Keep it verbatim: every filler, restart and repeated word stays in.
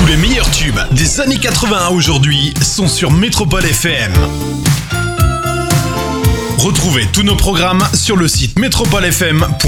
les meilleurs tubes des années quatre-vingts à aujourd'hui sont sur Métropole F M. Retrouvez tous nos programmes sur le site métropole f m point com.